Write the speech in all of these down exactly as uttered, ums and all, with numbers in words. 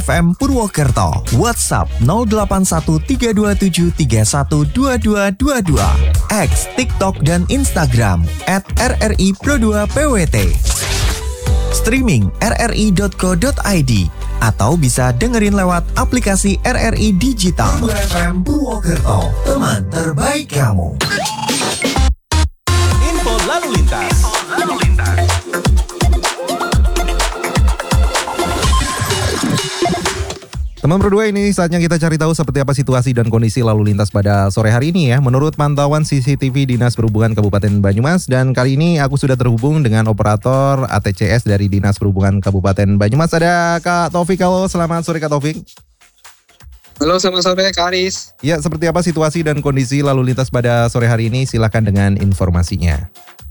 F M Purwokerto. WhatsApp nol delapan satu tiga dua tujuh tiga satu dua dua dua dua. X, TikTok, dan Instagram at R R I Pro dua P W T. Streaming r r i dot co dot i d atau bisa dengerin lewat aplikasi R R I Digital. F M Purwokerto, teman terbaik kamu. Info lalu lintas. Lalu lintas. Teman berdua, ini saatnya kita cari tahu seperti apa situasi dan kondisi lalu lintas pada sore hari ini ya. Menurut pantauan C C T V Dinas Perhubungan Kabupaten Banyumas, dan kali ini aku sudah terhubung dengan operator A T C S dari Dinas Perhubungan Kabupaten Banyumas. Ada Kak Taufik. Halo, selamat sore Kak Taufik. Halo, selamat sore Kak Aris. Ya, seperti apa situasi dan kondisi lalu lintas pada sore hari ini? Silakan dengan informasinya.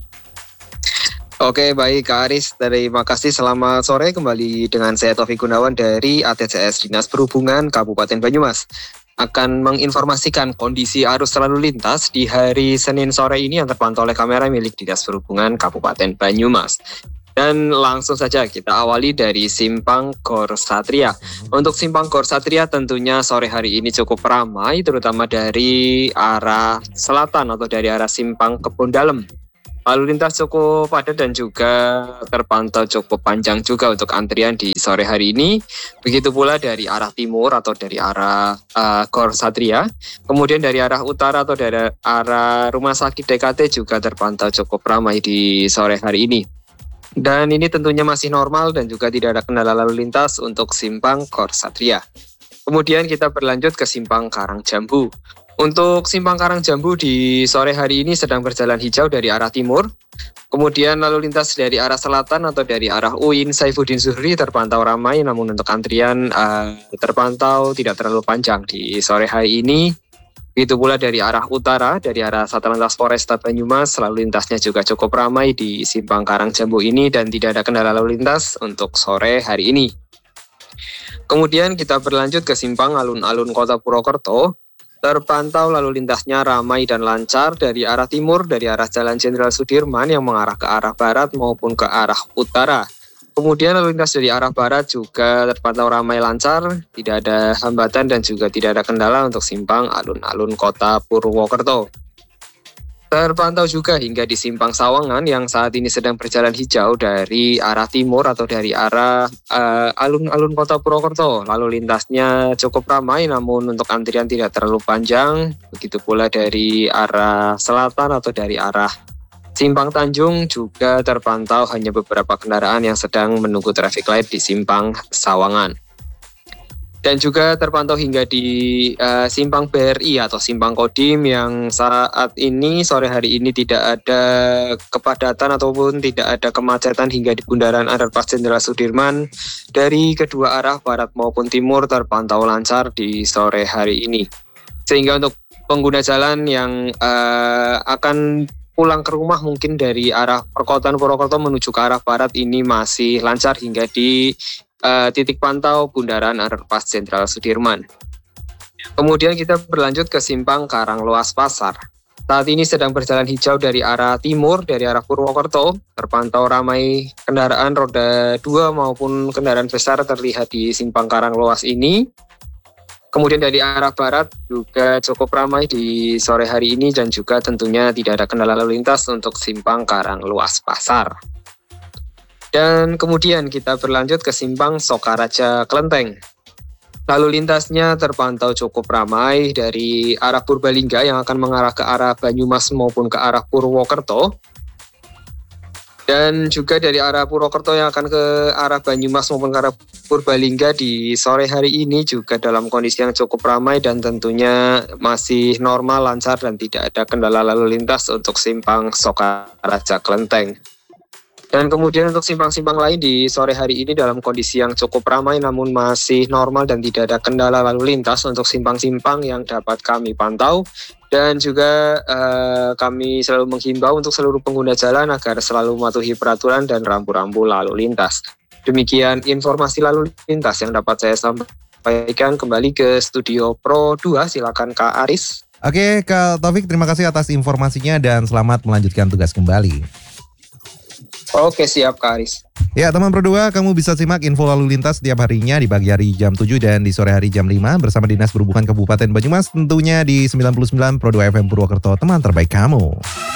Oke, baik Kak Aris, terima kasih. Selamat sore, kembali dengan saya Taufik Gunawan dari A T C S Dinas Perhubungan Kabupaten Banyumas. Akan menginformasikan kondisi arus lalu lintas di hari Senin sore ini yang terpantau oleh kamera milik Dinas Perhubungan Kabupaten Banyumas. Dan langsung saja kita awali dari Simpang Gor Satria. Untuk Simpang Gor Satria tentunya sore hari ini cukup ramai, terutama dari arah selatan atau dari arah Simpang Kebon Dalem. Lalu lintas cukup padat dan juga terpantau cukup panjang juga untuk antrian di sore hari ini. Begitu pula dari arah timur atau dari arah uh, Gor Satria. Kemudian dari arah utara atau dari arah Rumah Sakit D K T juga terpantau cukup ramai di sore hari ini. Dan ini tentunya masih normal dan juga tidak ada kendala lalu lintas untuk Simpang Gor Satria. Kemudian kita berlanjut ke Simpang Karangjambu. Untuk Simpang Karangjambu di sore hari ini sedang berjalan hijau dari arah timur. Kemudian lalu lintas dari arah selatan atau dari arah U I N Saifuddin Zuhri terpantau ramai, namun untuk antrian uh, terpantau tidak terlalu panjang di sore hari ini. Begitu pula dari arah utara, dari arah Satlantas Polresta Banyumas, lalu lintasnya juga cukup ramai di Simpang Karangjambu ini dan tidak ada kendala lalu lintas untuk sore hari ini. Kemudian kita berlanjut ke Simpang Alun-Alun Kota Purwokerto. Terpantau lalu lintasnya ramai dan lancar dari arah timur, dari arah Jalan Jenderal Sudirman yang mengarah ke arah barat maupun ke arah utara. Kemudian lalu lintas dari arah barat juga terpantau ramai lancar, tidak ada hambatan dan juga tidak ada kendala untuk Simpang Alun-Alun Kota Purwokerto. Terpantau juga hingga di Simpang Sawangan yang saat ini sedang berjalan hijau dari arah timur atau dari arah uh, alun-alun Kota Purwokerto. Lalu lintasnya cukup ramai namun untuk antrian tidak terlalu panjang. Begitu pula dari arah selatan atau dari arah Simpang Tanjung juga terpantau hanya beberapa kendaraan yang sedang menunggu traffic light di Simpang Sawangan. Dan juga terpantau hingga di uh, Simpang B R I atau Simpang Kodim yang saat ini sore hari ini tidak ada kepadatan ataupun tidak ada kemacetan hingga di bundaran Underpass Jenderal Sudirman. Dari kedua arah barat maupun timur terpantau lancar di sore hari ini. Sehingga untuk pengguna jalan yang uh, akan pulang ke rumah mungkin dari arah perkotaan Purwokerto menuju ke arah barat ini masih lancar hingga di Uh, titik pantau bundaran Underpass Jenderal Sudirman. Kemudian kita berlanjut ke Simpang Karangloas Pasar. Saat ini sedang berjalan hijau dari arah timur, dari arah Purwokerto. Terpantau ramai kendaraan roda dua maupun kendaraan besar terlihat di Simpang Karangloas ini. Kemudian dari arah barat juga cukup ramai di sore hari ini dan juga tentunya tidak ada kendala lalu lintas untuk Simpang Karangloas Pasar. Dan kemudian kita berlanjut ke Simpang Sokaraja Klenteng. Lalu lintasnya terpantau cukup ramai dari arah Purbalingga yang akan mengarah ke arah Banyumas maupun ke arah Purwokerto. Dan juga dari arah Purwokerto yang akan ke arah Banyumas maupun ke arah Purbalingga di sore hari ini juga dalam kondisi yang cukup ramai dan tentunya masih normal, lancar dan tidak ada kendala lalu lintas untuk Simpang Sokaraja Klenteng. Dan kemudian untuk simpang-simpang lain di sore hari ini dalam kondisi yang cukup ramai namun masih normal dan tidak ada kendala lalu lintas untuk simpang-simpang yang dapat kami pantau. Dan juga eh, kami selalu menghimbau untuk seluruh pengguna jalan agar selalu mematuhi peraturan dan rambu-rambu lalu lintas. Demikian informasi lalu lintas yang dapat saya sampaikan. Kembali ke Studio Pro dua, silakan Kak Aris. Oke Kak Taufik, terima kasih atas informasinya dan selamat melanjutkan tugas kembali. Oke, siap Kak Aris. Ya teman Pro dua, kamu bisa simak info lalu lintas setiap harinya di pagi hari jam tujuh dan di sore hari jam lima bersama Dinas Perhubungan Kabupaten Banyumas, tentunya di sembilan puluh sembilan Pro dua F M Purwokerto, teman terbaik kamu.